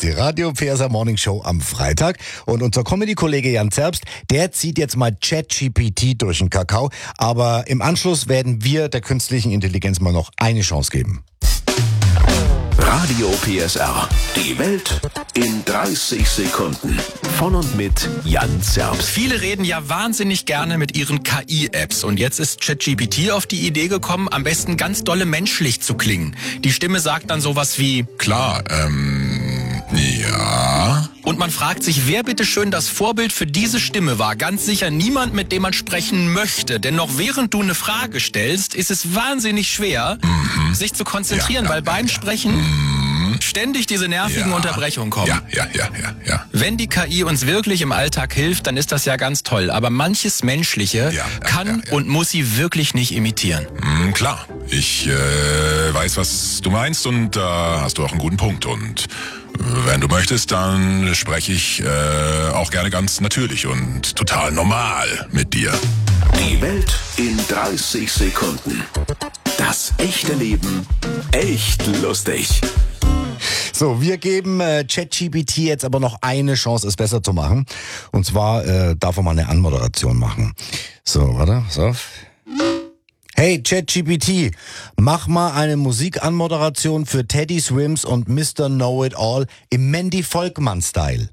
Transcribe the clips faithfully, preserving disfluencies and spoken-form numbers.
ist die Radio P S R Morning Show am Freitag. Und unser Comedy-Kollege Jan Zerbst, der zieht jetzt mal ChatGPT durch den Kakao. Aber im Anschluss werden wir der künstlichen Intelligenz mal noch eine Chance geben. Radio P S R. Die Welt in dreißig Sekunden. Von und mit Jan Zerbst. Viele reden ja wahnsinnig gerne mit ihren K I-Apps. Und jetzt ist ChatGPT auf die Idee gekommen, am besten ganz dolle menschlich zu klingen. Die Stimme sagt dann sowas wie: Klar, ähm, ja. Und man fragt sich, wer bitteschön das Vorbild für diese Stimme war. Ganz sicher niemand, mit dem man sprechen möchte. Denn noch während du eine Frage stellst, ist es wahnsinnig schwer, mhm. sich zu konzentrieren, ja, ja, weil beim ja, Sprechen mhm. ständig diese nervigen ja. Unterbrechungen kommen. Ja, ja, ja, ja, ja. Wenn die K I uns wirklich im Alltag hilft, dann ist das ja ganz toll. Aber manches Menschliche ja, kann ja, ja. und muss sie wirklich nicht imitieren. Mhm, klar, ich äh, weiß, was du meinst und da äh, hast du auch einen guten Punkt. Und wenn du möchtest, dann spreche ich äh, auch gerne ganz natürlich und total normal mit dir. Die Welt in dreißig Sekunden. Das echte Leben echt lustig. So, wir geben äh, ChatGPT jetzt aber noch eine Chance, es besser zu machen. Und zwar äh, darf er mal eine Anmoderation machen. So, warte, pass auf. Hey ChatGPT, mach mal eine Musikanmoderation für Teddy Swims und Mister Know-It-All im Mandy Volkmann-Style.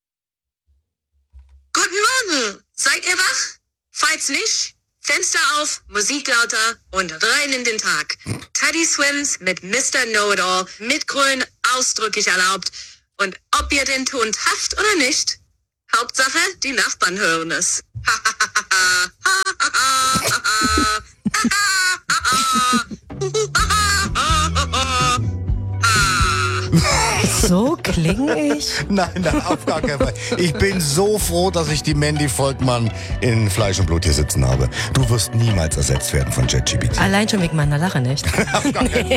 Guten Morgen, seid ihr wach? Falls nicht, Fenster auf, Musik lauter und rein in den Tag. Teddy Swims mit Mister Know-It-All, mit Grün ausdrücklich erlaubt. Und ob ihr den Ton haft oder nicht, Hauptsache, die Nachbarn hören es. So klinge ich? Nein, nein, auf gar keinen Fall. Ich bin so froh, dass ich die Mandy Volkmann in Fleisch und Blut hier sitzen habe. Du wirst niemals ersetzt werden von ChatGPT. Allein schon wegen meiner Lache nicht. Auf gar keinen Fall.